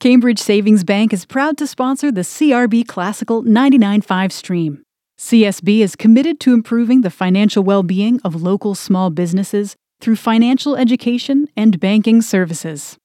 Cambridge Savings Bank is proud to sponsor the CRB Classical 99.5 stream. CSB is committed to improving the financial well-being of local small businesses through financial education and banking services.